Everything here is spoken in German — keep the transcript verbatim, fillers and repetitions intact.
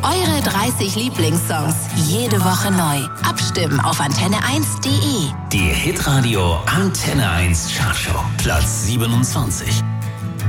Eure dreißig Lieblingssongs. Jede Woche neu. Abstimmen auf antenne eins punkt de. Die Hitradio Antenne eins Chartshow. Platz siebenundzwanzig.